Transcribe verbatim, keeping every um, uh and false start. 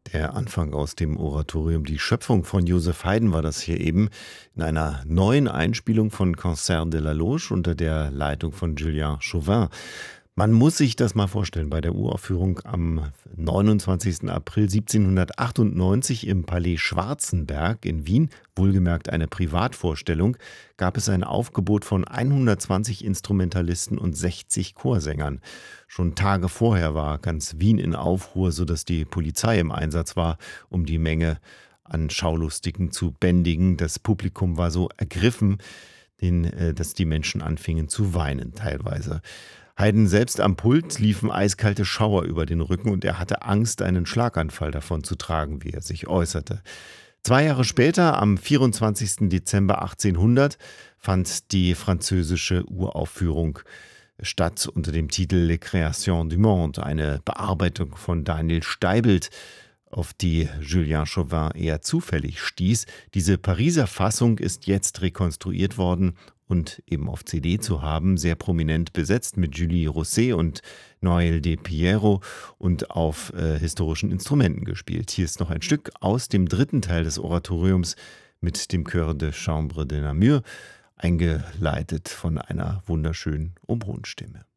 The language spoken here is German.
Der Anfang aus dem Oratorium Die Schöpfung von Joseph Haydn war das hier eben in einer neuen Einspielung von Concert de la Loge unter der Leitung von Julien Chauvin. Man muss sich das mal vorstellen, bei der Uraufführung am neunundzwanzigsten April siebzehnhundertachtundneunzig im Palais Schwarzenberg in Wien, wohlgemerkt eine Privatvorstellung, gab es ein Aufgebot von hundertzwanzig Instrumentalisten und sechzig Chorsängern. Schon Tage vorher war ganz Wien in Aufruhr, sodass die Polizei im Einsatz war, um die Menge an Schaulustigen zu bändigen. Das Publikum war so ergriffen, den, äh, dass die Menschen anfingen zu weinen teilweise. Haydn selbst am Pult liefen eiskalte Schauer über den Rücken und er hatte Angst, einen Schlaganfall davon zu tragen, wie er sich äußerte. Zwei Jahre später, am vierundzwanzigsten Dezember achtzehnhundert, fand die französische Uraufführung statt unter dem Titel Les Créations du Monde, eine Bearbeitung von Daniel Steibelt, auf die Julien Chauvin eher zufällig stieß. Diese Pariser Fassung ist jetzt rekonstruiert worden und eben auf C D zu haben, sehr prominent besetzt mit Julie Rousset und Noël de Piero und auf äh, historischen Instrumenten gespielt. Hier ist noch ein Stück aus dem dritten Teil des Oratoriums mit dem Chœur de Chambre de Namur, eingeleitet von einer wunderschönen Oboenstimme.